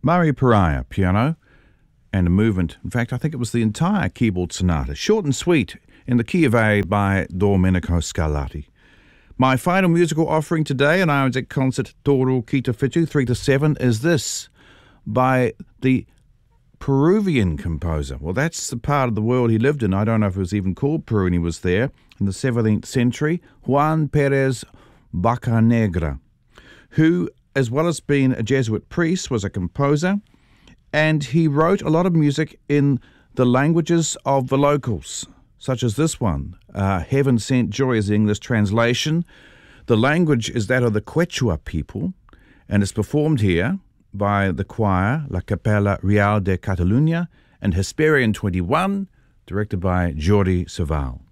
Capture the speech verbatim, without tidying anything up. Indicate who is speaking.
Speaker 1: Mario Pariah, piano, and a movement. In fact, I think it was the entire keyboard sonata, short and sweet, in the key of A by Domenico Scarlatti. My final musical offering today in Isaac Concert Toru Kita Fitu, three to seven, is this, by the Peruvian composer. Well, that's the part of the world he lived in. I don't know if it was even called Peru when he was there, in the seventeenth century, Juan Perez Bocanegra, who, as well as being a Jesuit priest, was a composer, and he wrote a lot of music in the languages of the locals, such as this one, uh, Heaven Sent Joy is the English translation. The language is that of the Quechua people, and it's performed here by the choir La Capella Real de Catalunya and Hesperian twenty-one, directed by Jordi Savall.